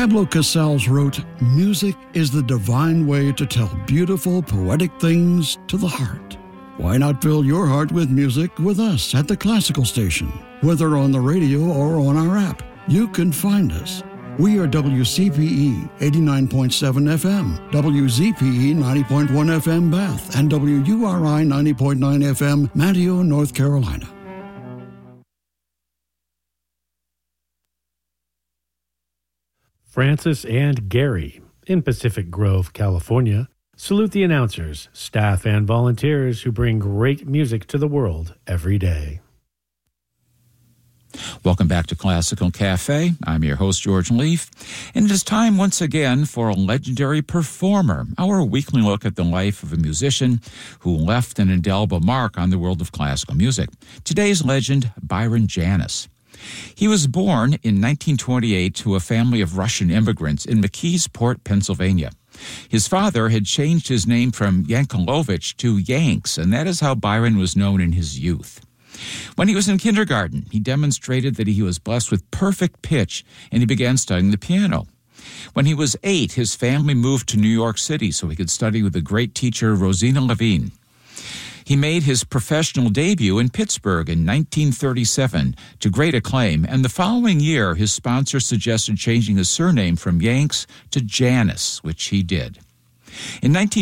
Pablo Casals wrote, "Music is the divine way to tell beautiful, poetic things to the heart." Why not fill your heart with music with us at the Classical Station? Whether on the radio or on our app, you can find us. We are WCPE 89.7 FM, WZPE 90.1 FM Bath, and WURI 90.9 FM Manteo, North Carolina. Francis and Gary in Pacific Grove, California, salute the announcers, staff, and volunteers who bring great music to the world every day. Welcome back to Classical Cafe. I'm your host, George Leaf, and it is time once again for a legendary performer, our weekly look at the life of a musician who left an indelible mark on the world of classical music. Today's legend, Byron Janis. He was born in 1928 to a family of Russian immigrants in McKeesport, Pennsylvania. His father had changed his name from Yankelovich to Yanks, and that is how Byron was known in his youth. When he was in kindergarten, he demonstrated that he was blessed with perfect pitch, and he began studying the piano. When he was 8, his family moved to New York City so he could study with the great teacher Rosina Levine. He made his professional debut in Pittsburgh in 1937 to great acclaim, and the following year his sponsor suggested changing his surname from Yanks to Janis, which he did. In